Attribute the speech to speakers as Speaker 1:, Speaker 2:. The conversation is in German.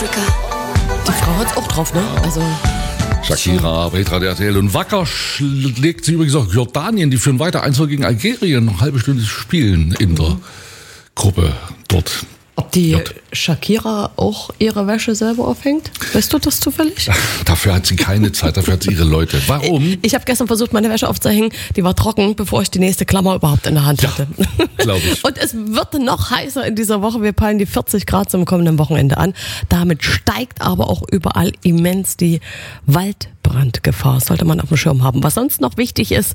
Speaker 1: Africa.
Speaker 2: Die Frau hat's auch drauf, ne? Also
Speaker 3: Shakira, Petra der RTL. Und Wacker schlägt sie übrigens auch Jordanien. Die führen weiter 1-0 gegen Algerien. Noch eine halbe Stunde spielen in der Gruppe dort.
Speaker 2: ob die Shakira auch ihre Wäsche selber aufhängt? Weißt du das zufällig?
Speaker 3: Dafür hat sie keine Zeit, dafür hat sie ihre Leute. Warum?
Speaker 2: Ich habe gestern versucht, meine Wäsche aufzuhängen. Die war trocken, bevor ich die nächste Klammer überhaupt in der Hand hatte.
Speaker 3: Glaube ich.
Speaker 2: Und es wird noch heißer in dieser Woche. Wir peilen die 40 Grad zum kommenden Wochenende an. Damit steigt aber auch überall immens die Waldbrandgefahr. Sollte man auf dem Schirm haben. Was sonst noch wichtig ist,